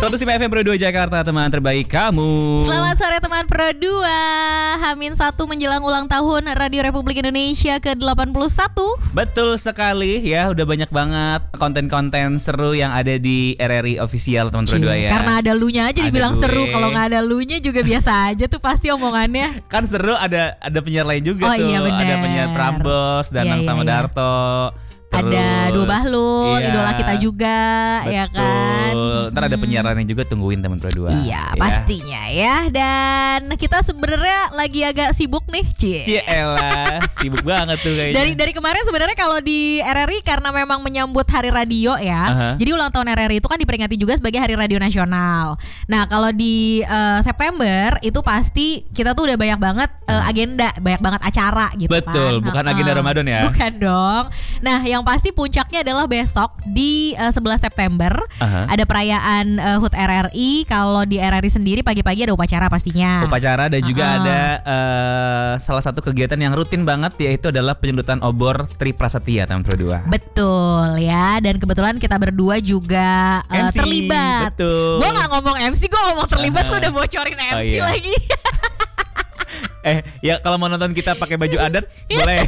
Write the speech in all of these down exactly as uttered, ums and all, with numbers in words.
seratus lima F M Pro dua Jakarta, teman terbaik kamu. Selamat sore teman Pro dua. Hamin satu menjelang ulang tahun Radio Republik Indonesia ke delapan puluh satu. Betul sekali ya, udah banyak banget konten-konten seru yang ada di R R I Official teman Pro dua ya. Karena ada lunya aja Ada dibilang gue. seru. Kalau nggak ada lunya juga biasa aja tuh pasti omongannya. Kan seru, ada ada penyiar lain juga Oh, tuh. iya, bener. Ada penyiar Prambos, Danang Iya, iya, sama iya. Darto. Ada Terus, Dua Bahlul, iya, idola kita juga, ya kan. betul. Ntar ada Hmm. penyiar lain juga, tungguin teman Pro dua. Iya, ya. pastinya ya. Dan kita sebenarnya lagi agak sibuk nih, Cie. Cielah, sibuk banget tuh kayaknya. Dari dari kemarin sebenarnya kalau di R R I karena memang menyambut Hari Radio ya. Aha. Jadi ulang tahun R R I itu kan diperingati juga sebagai Hari Radio Nasional. Nah, kalau di eh, September itu pasti kita tuh udah banyak banget eh, agenda, banyak banget acara gitu kan. Betul, bukan Heeh. agenda Ramadan ya. Bukan dong. Nah, yang pasti puncaknya adalah besok di eh, sebelas September Aha. ada perayaan eh, H U T R R I. Kalau di R R I sendiri pagi-pagi ada upacara pastinya. Upacara dan juga Uh-uh. ada eh, salah satu kegiatan yang rutin banget, yaitu adalah penyedotan obor Tri Prasetya teman Pro dua. Betul ya, dan kebetulan kita berdua juga uh, M C, terlibat. betul. Gue nggak ngomong M C, gue ngomong terlibat. Lu Uh-huh. udah bocorin M C Oh, iya. lagi. Eh, ya kalau mau nonton kita pakai baju adat boleh.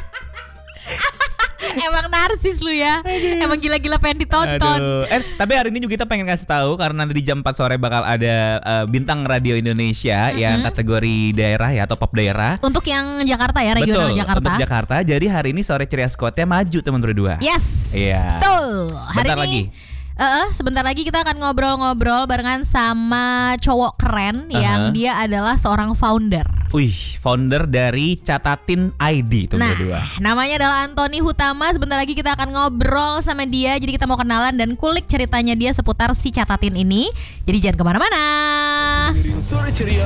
Emang narsis lu ya. Emang gila-gila pengen ditonton. Aduh. Eh, tapi hari ini juga kita pengen kasih tahu karena di jam empat sore bakal ada eh, bintang radio Indonesia yang kategori daerah ya, atau pop daerah. Untuk yang Jakarta ya, regional Betul, Jakarta. untuk Jakarta. Jadi hari ini sore ceria squadnya maju teman Pro dua. Yes. Iya. Betul. Hari Bentar ini lagi. eh, eh, sebentar lagi kita akan ngobrol-ngobrol barengan sama cowok keren yang Uh-huh. dia adalah seorang founder. Wih, founder dari Catatin I D teman Nah, Pro dua. namanya adalah Antoni Hutama. Sebentar lagi kita akan ngobrol sama dia. Jadi kita mau kenalan dan kulik ceritanya dia seputar si Catatin ini. Jadi jangan kemana-mana. Sore ceria